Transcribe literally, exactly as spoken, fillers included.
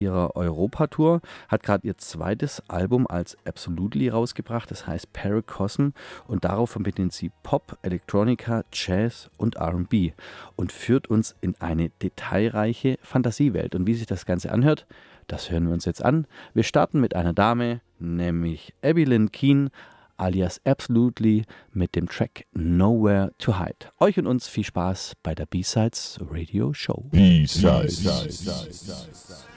ihrer Europatour, hat gerade ihr zweites Album als Absolutely rausgebracht, das heißt Paracosm, und darauf verbinden sie Pop, Electronica, Jazz und R und B und führt uns in eine detailreiche Fantasiewelt. Und wie sich das Ganze anhört, das hören wir uns jetzt an. Wir starten mit einer Dame, nämlich Abby Lynn Keen, alias Absolutely, mit dem Track Nowhere to Hide. Euch und uns viel Spaß bei der B-Sides Radio Show. B-Sides.